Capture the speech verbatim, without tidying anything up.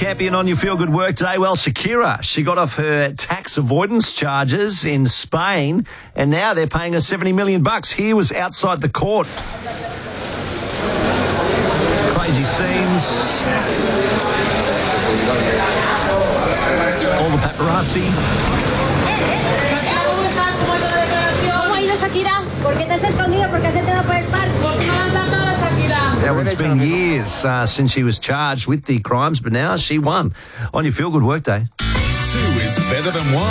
Campion on your Feel Good Work Day. Well, Shakira, she got off her tax avoidance charges in Spain, and now they're paying her seventy million bucks. Here was outside the court. Crazy scenes. All the paparazzi. ¿Cómo ha ido Shakira? ¿Por qué te has escondido? ¿Por qué se te da por el parque? Now, it's been years uh, since she was charged with the crimes, but now she won on your Feel Good Work Day. Two is better than one.